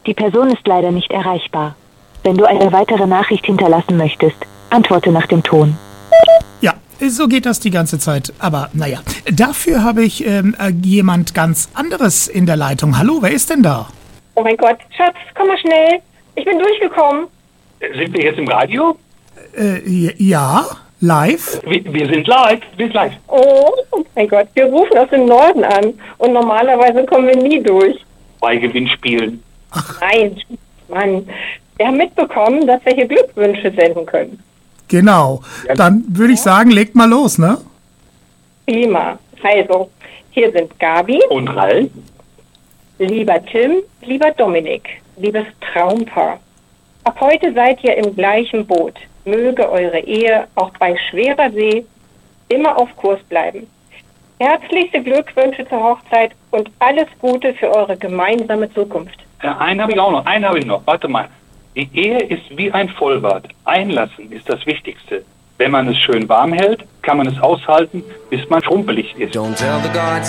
Die Person ist leider nicht erreichbar. Wenn du eine weitere Nachricht hinterlassen möchtest, antworte nach dem Ton. Ja, so geht das die ganze Zeit. Aber naja, dafür habe ich jemand ganz anderes in der Leitung. Hallo, wer ist denn da? Oh mein Gott, Schatz, komm mal schnell. Ich bin durchgekommen. Sind wir jetzt im Radio? Ja, live? Wir sind live. Wir sind live. Oh mein Gott, wir rufen aus dem Norden an. Und normalerweise kommen wir nie durch. Bei Gewinnspielen. Nein, Mann. Wir haben mitbekommen, dass wir hier Glückwünsche senden können. Genau. Dann würde ich sagen, legt mal los, ne? Prima. Also, hier sind Gabi. Und Ralf? Lieber Tim, lieber Dominik, liebes Traumpaar. Ab heute seid ihr im gleichen Boot. Möge eure Ehe auch bei schwerer See immer auf Kurs bleiben. Herzlichste Glückwünsche zur Hochzeit und alles Gute für eure gemeinsame Zukunft. Einen habe ich auch noch. Warte mal. Die Ehe ist wie ein Vollbad. Einlassen ist das Wichtigste. Wenn man es schön warm hält, kann man es aushalten, bis man schrumpelig ist.